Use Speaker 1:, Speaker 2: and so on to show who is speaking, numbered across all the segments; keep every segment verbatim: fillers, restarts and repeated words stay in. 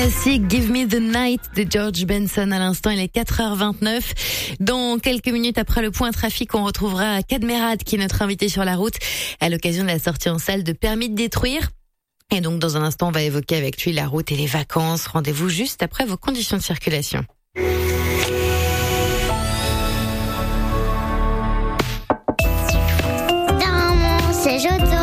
Speaker 1: C'est Give Me the Night de George Benson à l'instant, il est quatre heures vingt-neuf. Dans quelques minutes après le point trafic, on retrouvera Kadmerad qui est notre invité sur la route à l'occasion de la sortie en salle de Permis de détruire. Et donc dans un instant, on va évoquer avec lui la route et les vacances. Rendez-vous juste après vos conditions de circulation.
Speaker 2: Dans mon siège auto.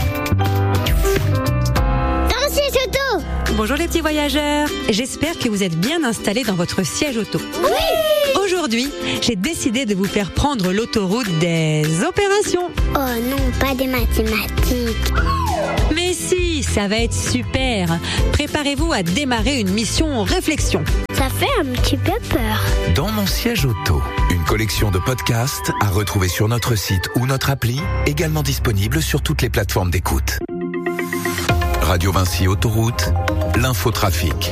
Speaker 3: Bonjour les petits voyageurs, j'espère que vous êtes bien installés dans votre siège auto.
Speaker 2: Oui!
Speaker 3: Aujourd'hui, j'ai décidé de vous faire prendre l'autoroute des opérations.
Speaker 2: Oh non, pas des mathématiques.
Speaker 3: Mais si, ça va être super. Préparez-vous à démarrer une mission réflexion.
Speaker 2: Ça fait un petit peu peur.
Speaker 4: Dans mon siège auto, une collection de podcasts à retrouver sur notre site ou notre appli, également disponible sur toutes les plateformes d'écoute. Radio Vinci Autoroute, l'infotrafic.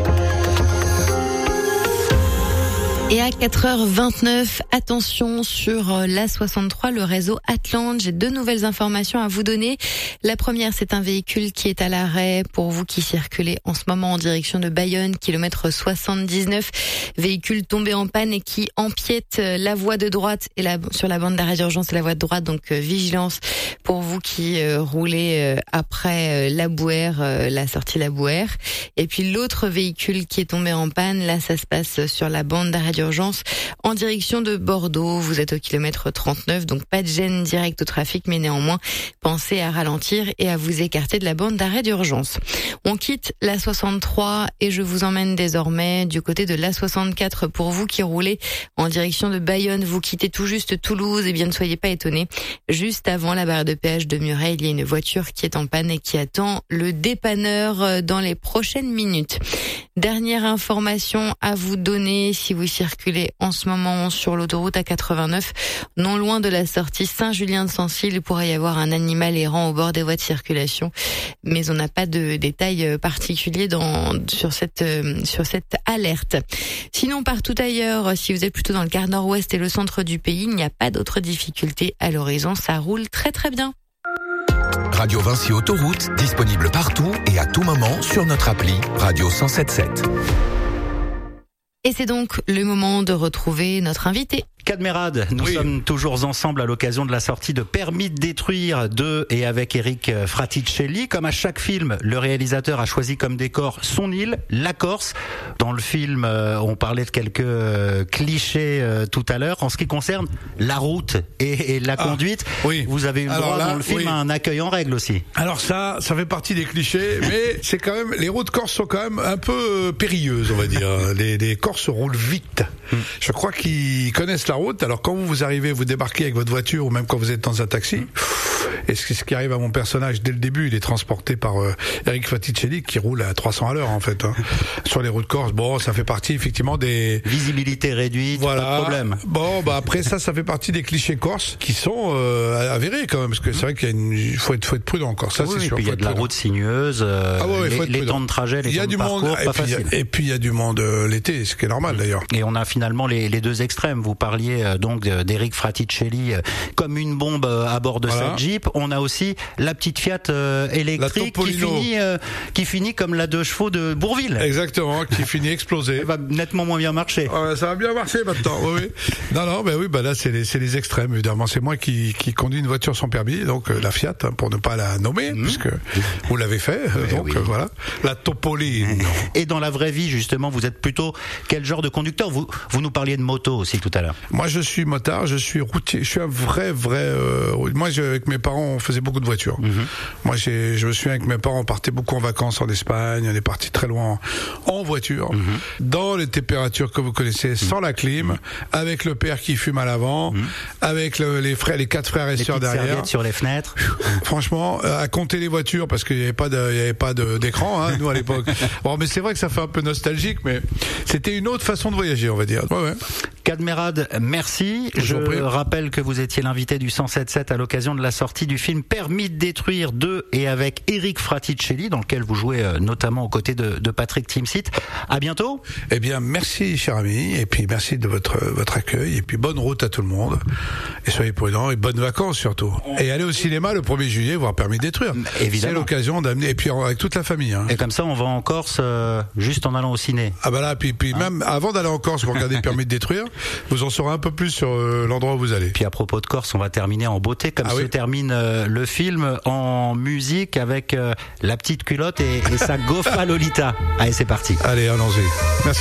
Speaker 1: Et à quatre heures vingt-neuf, attention sur l'A soixante-trois, le réseau Atlante. J'ai deux nouvelles informations à vous donner. La première, c'est un véhicule qui est à l'arrêt pour vous qui circulez en ce moment en direction de Bayonne, kilomètre soixante-dix-neuf. Véhicule tombé en panne et qui empiète la voie de droite et la, sur la bande d'arrêt d'urgence et la voie de droite. Donc euh, vigilance pour vous qui euh, roulez euh, après euh, la Bouère, euh, la sortie la Bouère. Et puis l'autre véhicule qui est tombé en panne, là ça se passe sur la bande d'arrêt d'urgence en direction de Bordeaux. Vous êtes au kilomètre trente-neuf, donc pas de gêne directe au trafic, mais néanmoins, pensez à ralentir et à vous écarter de la bande d'arrêt d'urgence. On quitte l'A soixante-trois et je vous emmène désormais du côté de l'A soixante-quatre pour vous qui roulez en direction de Bayonne. Vous quittez tout juste Toulouse, et bien ne soyez pas étonnés. Juste avant la barre de péage de Muret, il y a une voiture qui est en panne et qui attend le dépanneur dans les prochaines minutes. Dernière information à vous donner si vous circulez en ce moment sur l'autoroute A quatre-vingt-neuf, non loin de la sortie Saint-Julien-de-Sancil, il pourrait y avoir un animal errant au bord des voies de circulation, mais on n'a pas de détails particuliers dans, sur cette, sur cette alerte. Sinon, partout ailleurs, si vous êtes plutôt dans le quart nord-ouest et le centre du pays, il n'y a pas d'autres difficultés à l'horizon, ça roule très très bien.
Speaker 4: Radio Vinci Autoroute, disponible partout et à tout moment sur notre appli Radio cent sept sept.
Speaker 1: Et c'est donc le moment de retrouver notre invité.
Speaker 5: Kadmerad, nous oui. sommes toujours ensemble à l'occasion de la sortie de Permis de détruire de et avec Eric Fraticelli. Comme à chaque film, le réalisateur a choisi comme décor son île, la Corse. Dans le film, on parlait de quelques clichés tout à l'heure. En ce qui concerne la route et, et la ah, conduite, oui. vous avez eu le droit là, dans le film oui. à un accueil en règle aussi.
Speaker 6: Alors ça, ça fait partie des clichés, mais c'est quand même, les routes corses sont quand même un peu périlleuses, on va dire. Les, les Corses roulent vite. Hum. Je crois qu'ils connaissent la route. Alors quand vous, vous arrivez, vous débarquez avec votre voiture ou même quand vous êtes dans un taxi, et ce qui arrive à mon personnage dès le début, il est transporté par euh, Eric Fraticelli qui roule à trois cents à l'heure en fait hein, sur les routes corses. Bon, ça fait partie effectivement des
Speaker 5: visibilité réduite,
Speaker 6: voilà.
Speaker 5: Pas de problème.
Speaker 6: Bon, bah après ça, ça fait partie des clichés corses qui sont euh, avérés quand même, parce que c'est vrai qu'il y a une, il faut être, faut être prudent encore. Ça,
Speaker 5: oui,
Speaker 6: c'est
Speaker 5: et
Speaker 6: sûr.
Speaker 5: Puis il y a de la route sinueuse, euh, ah ouais, les, les temps de trajet, les il y a temps du de parcours,
Speaker 6: monde,
Speaker 5: pas
Speaker 6: et puis,
Speaker 5: facile.
Speaker 6: Et puis il y a du monde euh, l'été, ce qui est normal d'ailleurs.
Speaker 5: Et on a finalement les, les deux extrêmes. Vous parliez euh, donc d'Eric Fraticelli euh, comme une bombe euh, à bord de voilà. cette Jeep. On a aussi la petite Fiat euh, électrique qui finit, euh, qui finit comme la deux chevaux de Bourville.
Speaker 6: Exactement, qui finit explosée.
Speaker 5: Elle va nettement moins bien marcher.
Speaker 6: Ouais, ça va bien marcher maintenant. Oui, oui. Non, non, ben oui, bah là c'est les, c'est les extrêmes évidemment. C'est moi qui, qui conduis une voiture sans permis, donc euh, la Fiat hein, pour ne pas la nommer, mmh. puisque vous l'avez fait. Euh, donc oui. euh, voilà, la Topolino.
Speaker 5: Et dans la vraie vie justement, vous êtes plutôt quel genre de conducteur? Vous, vous nous parliez de moto aussi tout à l'heure.
Speaker 6: Moi, je suis motard, je suis routier, je suis un vrai, vrai. Euh, moi, je, avec mes parents, on faisait beaucoup de voitures. Mmh. Moi, j'ai, je me souviens avec mes parents, on partait beaucoup en vacances en Espagne, on est parti très loin en, en voiture, mmh. dans les températures que vous connaissez, mmh. sans la clim, mmh. avec le père qui fume à l'avant, mmh. avec le, les frères, les quatre frères et sœurs derrière.
Speaker 5: Serviettes sur les fenêtres.
Speaker 6: Franchement, à compter les voitures parce qu'il n'y avait pas de, il y avait pas de, d'écran, hein, nous à l'époque. Bon, mais c'est vrai que ça fait un peu nostalgique, mais c'était une autre façon de voyager, on va dire. Ouais, ouais.
Speaker 5: Cadmerade, merci. Je, Je rappelle que vous étiez l'invité du cent sept sept à l'occasion de la sortie du film Permis de détruire de et avec Eric Fraticelli, dans lequel vous jouez notamment aux côtés de, de Patrick Timsit. À bientôt.
Speaker 6: Eh bien, merci, cher ami, et puis merci de votre votre accueil, et puis bonne route à tout le monde, et soyez prudents, et bonnes vacances surtout. Et allez au cinéma le premier juillet, voir Permis de détruire.
Speaker 5: Évidemment.
Speaker 6: C'est l'occasion d'amener, et puis avec toute la famille. Hein.
Speaker 5: Et comme ça, on va en Corse euh, juste en allant au ciné.
Speaker 6: Ah bah là, puis, puis hein? Même avant d'aller en Corse, vous regardez Permis de détruire, vous en saurez un peu plus sur euh, l'endroit où vous allez.
Speaker 5: Puis à propos de Corse, on va terminer en beauté, comme ah se oui. termine euh, le film, en musique avec euh, La Petite Culotte et, et sa Gofa Lolita. Allez, c'est parti.
Speaker 6: Allez, allons-y. Merci.